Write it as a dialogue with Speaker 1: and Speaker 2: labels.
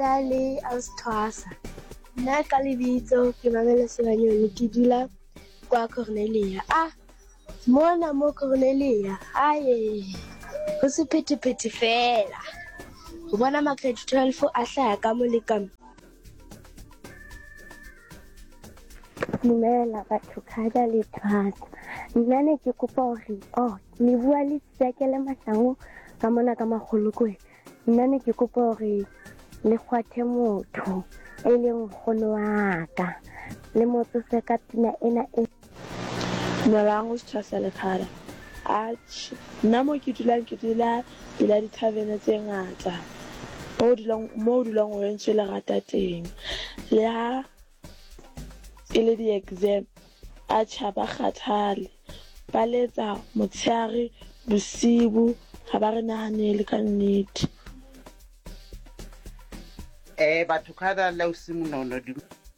Speaker 1: Le Austwasa. Nna ka lebitso ke Mamela Sebanyoni, ke dula kwa Cornelia. Mona mo Cornelia. Ho se phete fela. Ho bona grade 12 a hlaya ka mo le ka mo. Dumela batho kada le thwasa. Nna ne ke kopa hore le bua le Sekele Mahlangu ka mona ka Makgolokwe. Nna ne ke kopa hore le kgwathe motho e leng nkgono wa ka le motsotse ka pina ena e
Speaker 2: Dumelang Sethwasa Lekhara. Nna mo ke dula pela dithavene tse ngata mo dulang o entswe lerata teng. Le ha e le di-exam ba kgathale ba letsa motshehare bosibu ha ba re nahanele ka nnete.
Speaker 3: Batho kada la o simonono